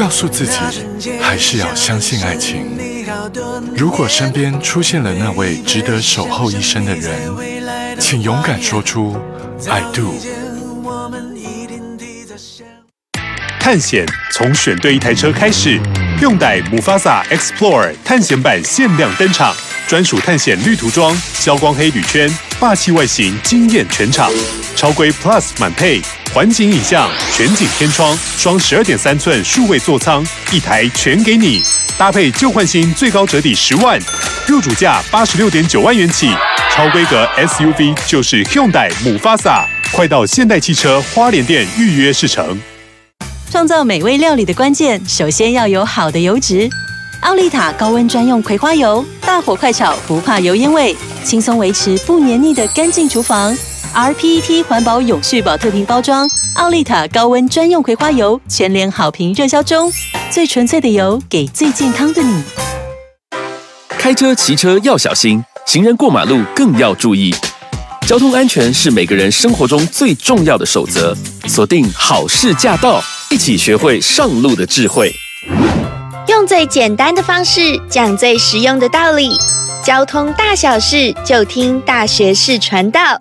告诉自己，还是要相信爱情。如果身边出现了那位值得守候一生的人，请勇敢说出 I do。 探险从选对一台车开始，用代 Mufasa Explorer 探险版限量登场，专属探险绿涂装、消光黑铝圈，霸气外形惊艳全场。超规 Plus 满配，环景影像、全景天窗、双12.3寸数位座舱，一台全给你，搭配旧换新最高折抵10万，入主价86.9万元起。超规格 SUV 就是 Hyundai Mufasa， 快到现代汽车花莲店预约试乘。 创造美味料理的关键，首先要有好的油脂。奥利塔高温专用葵花油，大火快炒不怕油烟味，轻松维持不黏腻的干净厨房。RPET 环保永续保特瓶包装，奥利塔高温专用葵花油，全联好评热销中。最纯粹的油，给最健康的你。 开车骑车要小心，行人过马路更要注意。交通安全是每个人生活中最重要的守则。锁定好事驾到，一起学会上路的智慧。 用最简单的方式讲最实用的道理，交通大小事就听大学士传道。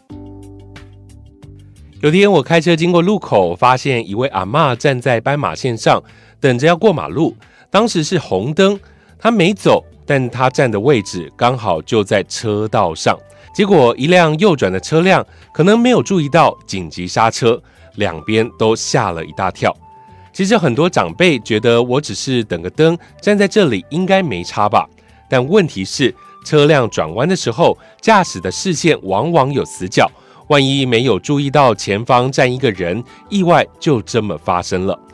有天我开车经过路口，发现一位阿嬷站在斑马线上等着要过马路，当时是红灯，她没走，但她站的位置刚好就在车道上，结果一辆右转的车辆可能没有注意到紧急刹车，两边都吓了一大跳。其实很多长辈觉得我只是等个灯，站在这里应该没差吧，但问题是车辆转弯的时候，驾驶的视线往往有死角，万一没有注意到前方站一个人，意外就这么发生了。